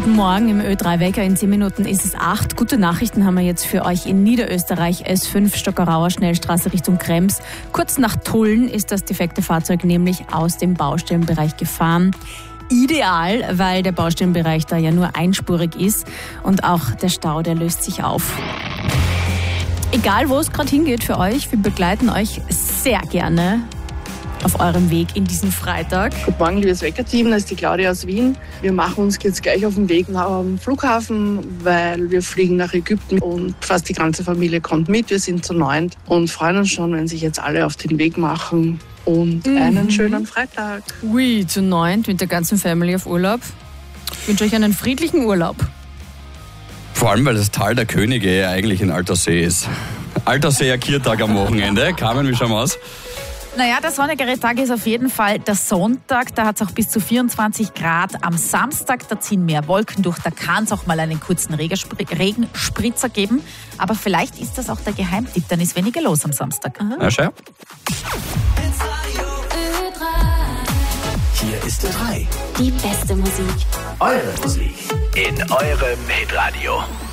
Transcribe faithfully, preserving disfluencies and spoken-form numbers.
Guten Morgen im Ö drei Wecker. In zehn Minuten ist es acht. Gute Nachrichten haben wir jetzt für euch in Niederösterreich. S fünf Stockerauer Schnellstraße Richtung Krems. Kurz nach Tulln ist das defekte Fahrzeug nämlich aus dem Baustellenbereich gefahren. Ideal, weil der Baustellenbereich da ja nur einspurig ist und auch der Stau, der löst sich auf. Egal, wo es gerade hingeht für euch, wir begleiten euch sehr gerne auf eurem Weg in diesen Freitag. Guten Morgen, liebes Wecker-Team, das ist die Claudia aus Wien. Wir machen uns jetzt gleich auf den Weg nach dem Flughafen, weil wir fliegen nach Ägypten und fast die ganze Familie kommt mit. Wir sind zu neunt und freuen uns schon, wenn sich jetzt alle auf den Weg machen und mhm. einen schönen Freitag. Ui, zu neunt mit der ganzen Family auf Urlaub. Ich wünsche euch einen friedlichen Urlaub. Vor allem, weil das Tal der Könige ja eigentlich in Alterssee ist. Altersseer Kiertag am Wochenende. Carmen, wie schauen wir aus? Naja, der sonnigere Tag ist auf jeden Fall der Sonntag. Da hat es auch bis zu vierundzwanzig Grad. Am Samstag, da ziehen mehr Wolken durch. Da kann es auch mal einen kurzen Regenspritzer geben. Aber vielleicht ist das auch der Geheimtipp. Dann ist weniger los am Samstag. Aha. Na, schau. Hier ist Ö drei. Die beste Musik. Eure Musik. In eurem Hitradio.